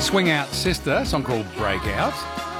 Swing Out Sister, a song called Breakout.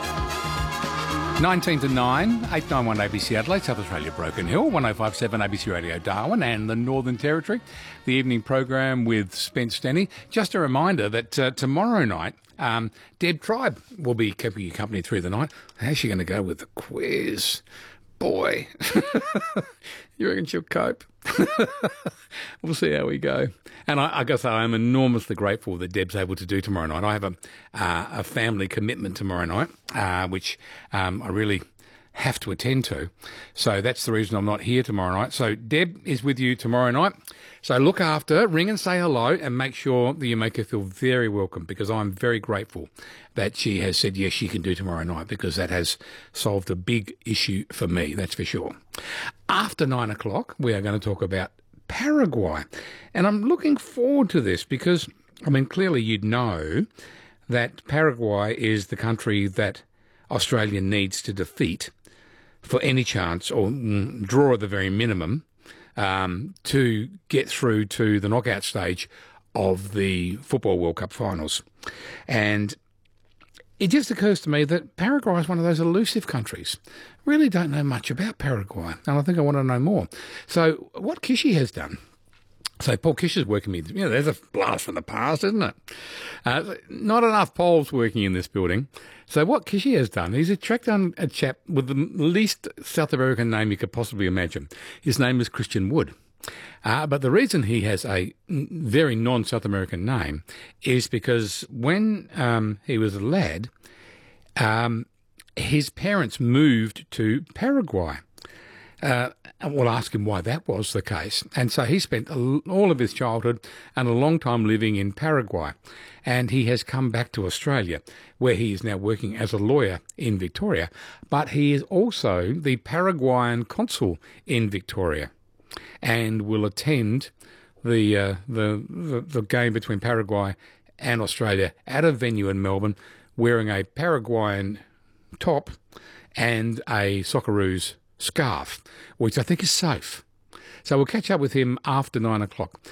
19 to 9, 891 ABC Adelaide, South Australia, Broken Hill, 1057 ABC Radio Darwin and the Northern Territory. The evening program with Spence Stenny. Just a reminder that tomorrow night, Deb Tribe will be keeping you company through the night. How's she going to go with the quiz? Boy, you reckon she'll cope? We'll see how we go. And I guess I am enormously grateful that Deb's able to do tomorrow night. I have a family commitment tomorrow night, which I really have to attend to. So that's the reason I'm not here tomorrow night. So Deb is with you tomorrow night. So look after her, ring and say hello, and make sure that you make her feel very welcome, because I'm very grateful that she has said yes, she can do tomorrow night, because that has solved a big issue for me, that's for sure. After 9 o'clock, we are going to talk about Paraguay. And I'm looking forward to this because, I mean, clearly you'd know that Paraguay is the country that Australia needs to defeat for any chance, or draw at the very minimum, to get through to the knockout stage of the Football World Cup finals. And it just occurs to me that Paraguay is one of those elusive countries. Really don't know much about Paraguay, and I think I want to know more. So what Kishi has done, so Paul Kish is working with, there's a blast from the past, isn't it? Not enough Poles working in this building. So what Kishi has done, he's attracted on a chap with the least South American name you could possibly imagine. His name is Christian Wood. But the reason he has a very non-South American name is because when he was a lad, his parents moved to Paraguay. We'll ask him why that was the case. And so he spent all of his childhood and a long time living in Paraguay. And he has come back to Australia, where he is now working as a lawyer in Victoria. But he is also the Paraguayan consul in Victoria, and will attend the game between Paraguay and Australia at a venue in Melbourne, wearing a Paraguayan top and a Socceroos scarf, which I think is safe. So we'll catch up with him after 9 o'clock.